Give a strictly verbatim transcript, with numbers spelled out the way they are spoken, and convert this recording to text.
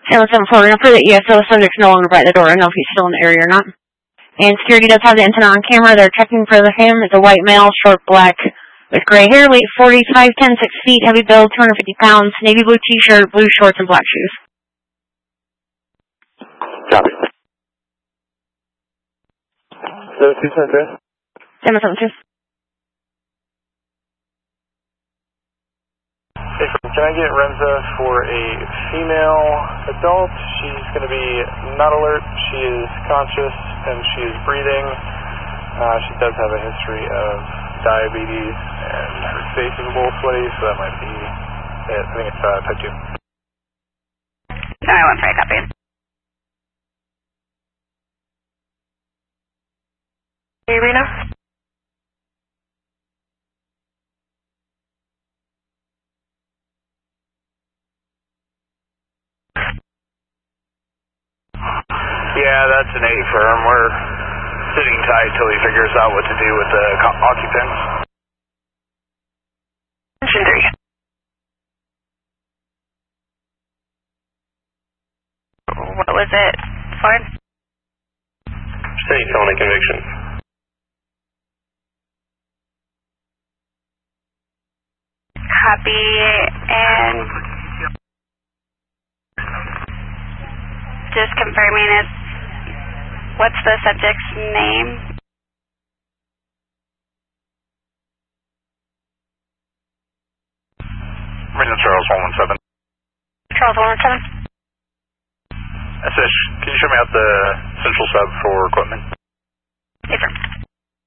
seven seven four, we're going to put the E S O, subject's no longer by the door. I don't know if he's still in the area or not. And security does have the incident on camera. They're checking for him. It's a white male, short black, with gray hair, weight forty-five, ten, six feet, heavy build, two hundred fifty pounds, navy blue t-shirt, blue shorts, and black shoes. Copy. seven two seven three. seven seven two. Can I get Renza for a female adult? She's going to be not alert, she is conscious, and she is breathing. Uh, she does have a history of diabetes, and her face is a little sweaty, so that might be it. I think it's uh, type two. nine one three, copy. Hey, Reno? Yeah, that's an eight firm. We're sitting tight till he figures out what to do with the occupants. Engine three. What was it? Fine? State felony conviction. Copy, and just confirming it's, what's the subject's name? Reno Charles one one seven. Charles one one seven. S H, can you show me out the central sub for equipment? Yes, sir.